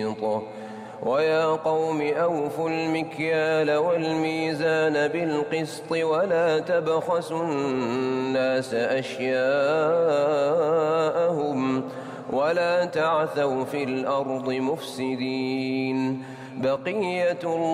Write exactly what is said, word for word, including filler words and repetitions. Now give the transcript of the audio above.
ويا قوم أوفوا المكيال والميزان بالقسط ولا تبخسوا الناس أشياءهم ولا تعثوا في الأرض مفسدين. بقية الله